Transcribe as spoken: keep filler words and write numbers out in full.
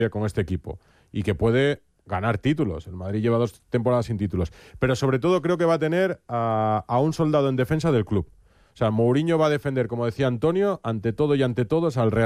con este equipo y que puede ganar títulos. El Madrid lleva dos temporadas sin títulos. Pero sobre todo creo que va a tener a, a un soldado en defensa del club. O sea, Mourinho va a defender, como decía Antonio, ante todo y ante todos al Real